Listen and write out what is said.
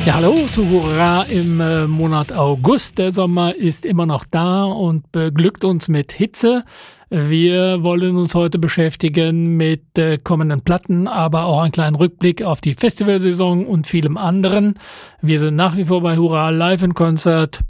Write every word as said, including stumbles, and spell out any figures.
Ja, hallo zu Hurra im äh, Monat August. Der Sommer ist immer noch da und beglückt uns mit Hitze. Wir wollen uns heute beschäftigen mit äh, kommenden Platten, aber auch einen kleinen Rückblick auf die Festivalsaison und vielem anderen. Wir sind nach wie vor bei Hurra live in Konzert